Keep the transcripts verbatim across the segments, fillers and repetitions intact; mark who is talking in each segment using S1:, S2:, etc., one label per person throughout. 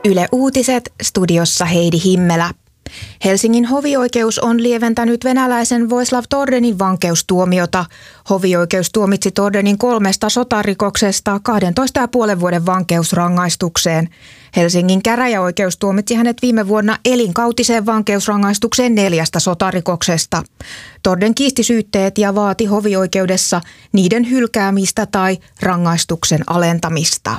S1: Yle Uutiset, studiossa Heidi Himmelä. Helsingin hovioikeus on lieventänyt venäläisen Voislav Tordenin vankeustuomiota. Hovioikeus tuomitsi Tordenin kolmesta sotarikoksesta kahdentoista ja puolen vuoden vankeusrangaistukseen. Helsingin käräjäoikeus tuomitsi hänet viime vuonna elinkautiseen vankeusrangaistukseen neljästä sotarikoksesta. Torden kiisti syytteet ja vaati hovioikeudessa niiden hylkäämistä tai rangaistuksen alentamista.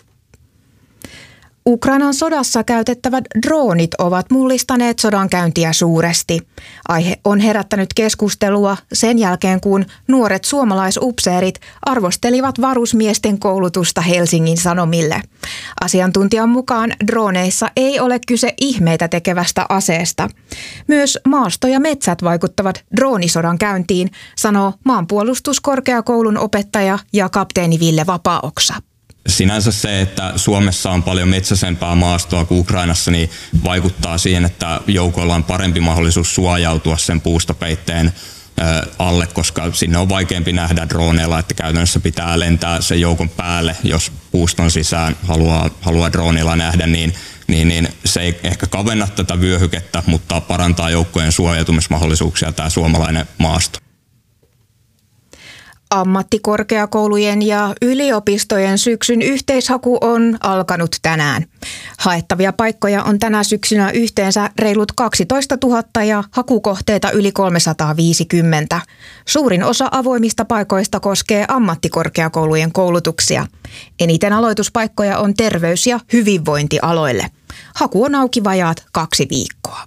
S1: Ukrainan sodassa käytettävät droonit ovat mullistaneet sodankäyntiä suuresti. Aihe on herättänyt keskustelua sen jälkeen, kun nuoret suomalaisupseerit arvostelivat varusmiesten koulutusta Helsingin Sanomille. Asiantuntijan mukaan droneissa ei ole kyse ihmeitä tekevästä aseesta. Myös maasto ja metsät vaikuttavat droonisodan käyntiin, sanoo maanpuolustuskorkeakoulun opettaja ja kapteeni Ville Vapaaoksa.
S2: Sinänsä se, että Suomessa on paljon metsäisempää maastoa kuin Ukrainassa, niin vaikuttaa siihen, että joukoilla on parempi mahdollisuus suojautua sen puustopeitteen alle, koska sinne on vaikeampi nähdä droneilla, että käytännössä pitää lentää sen joukon päälle, jos puuston sisään haluaa, haluaa droneilla nähdä, niin, niin, niin se ei ehkä kavenna tätä vyöhykettä, mutta parantaa joukkojen suojautumismahdollisuuksia tämä suomalainen maasto.
S1: Ammattikorkeakoulujen ja yliopistojen syksyn yhteishaku on alkanut tänään. Haettavia paikkoja on tänä syksynä yhteensä reilut kaksitoista tuhatta ja hakukohteita yli kolmesataaviisikymmentä. Suurin osa avoimista paikoista koskee ammattikorkeakoulujen koulutuksia. Eniten aloituspaikkoja on terveys- ja hyvinvointialoille. Haku on auki vajaat kaksi viikkoa.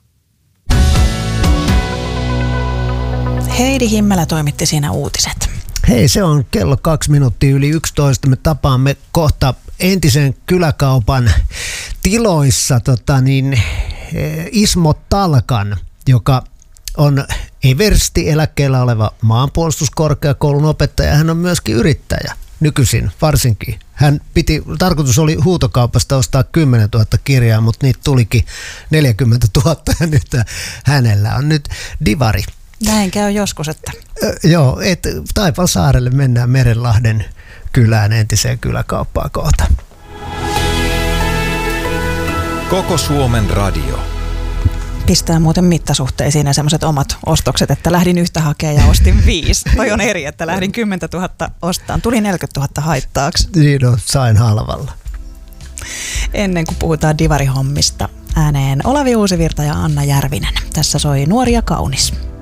S3: Heidi Himmelä toimitti siinä uutiset.
S4: Hei, se on kello kaksi minuuttia yli yksitoista. Me tapaamme kohta entisen kyläkaupan tiloissa tota niin, Ismo Talkan, joka on eversti eläkkeellä oleva maanpuolustuskorkeakoulun opettaja. Hän on myöskin yrittäjä nykyisin varsinkin. Hän piti, tarkoitus oli huutokaupasta ostaa kymmenen tuhatta kirjaa, mutta niitä tulikin neljäkymmentä tuhatta ja nyt hänellä on nyt divari.
S3: Näin käy joskus, että...
S4: Ö, joo, että Taipalsaarelle mennään Merenlahden kylään entiseen kyläkauppaan kohta.
S5: Koko Suomen radio.
S3: Pistää muuten mittasuhteisiin ja semmoiset omat ostokset, että lähdin yhtä hakemaan ja ostin viisi. Toi on eri, että lähdin kymmenen tuhatta ostaan. Tuli neljäkymmentätuhatta haittaaksi.
S4: Niin no, sain halvalla.
S3: Ennen kuin puhutaan divarihommista, ääneen Olavi Uusivirta ja Anna Järvinen. Tässä soi Nuori ja kaunis.